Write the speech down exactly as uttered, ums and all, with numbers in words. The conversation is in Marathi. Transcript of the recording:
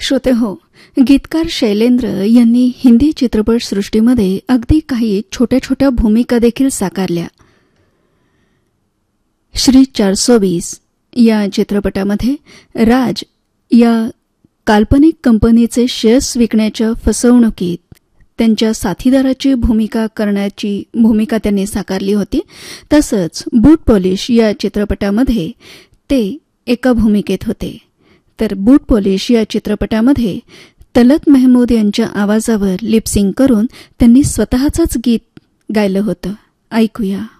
श्रोते हो, गीतकार शैलेंद्र यांनी हिंदी चित्रपटसृष्टीमध्ये अगदी काही छोट्या छोट्या भूमिका देखील साकारल्या. श्री चारसो वीस या चित्रपटामध्ये राज या काल्पनिक कंपनीचे शेअर्स विकण्याच्या फसवणुकीत त्यांच्या साथीदाराची भूमिका करण्याची भूमिका त्यांनी साकारली होती. तसंच बूट पॉलिश या चित्रपटामध्ये ते एका भूमिकेत होते. तर बूट पॉलिश या चित्रपटामध्ये तलत महमूद यांच्या आवाजावर लिपसिंग करून त्यांनी स्वतःचंच गीत गायलं होतं. ऐकूया.